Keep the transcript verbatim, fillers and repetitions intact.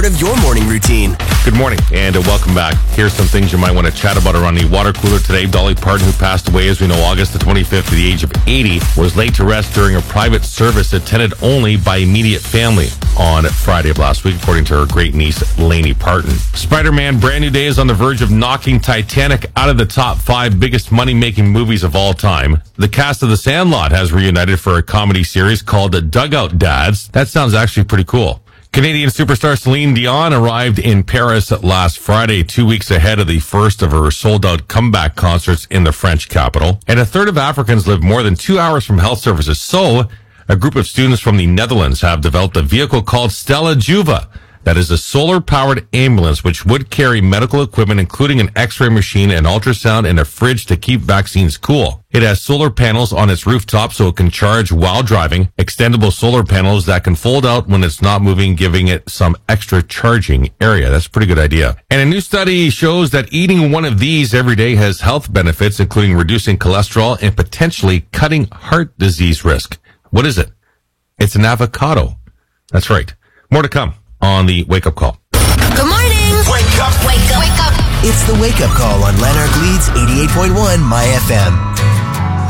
of your morning routine. Good morning and uh, welcome back. Here's some things you might want to chat about around the water cooler today. Dolly Parton, who passed away, as we know, August the twenty-fifth at the age of eighty, was laid to rest during a private service attended only by immediate family on Friday of last week, according to her great niece, Lainey Parton. Spider-Man Brand New Day is on the verge of knocking Titanic out of the top five biggest money-making movies of all time. The cast of The Sandlot has reunited for a comedy series called The Dugout Dads. That sounds actually pretty cool. Canadian superstar Celine Dion arrived in Paris last Friday, two weeks ahead of the first of her sold-out comeback concerts in the French capital. And a third of Africans live more than two hours from health services. So, a group of students from the Netherlands have developed a vehicle called Stella Juva. That is a solar-powered ambulance which would carry medical equipment, including an x-ray machine, an ultrasound, and a fridge to keep vaccines cool. It has solar panels on its rooftop so it can charge while driving, extendable solar panels that can fold out when it's not moving, giving it some extra charging area. That's a pretty good idea. And a new study shows that eating one of these every day has health benefits, including reducing cholesterol and potentially cutting heart disease risk. What is it? It's an avocado. That's right. More to come on the Wake Up Call. Good morning. Wake up. Wake up. Wake up. It's the Wake Up Call on Lanark Leeds eighty-eight point one My F M.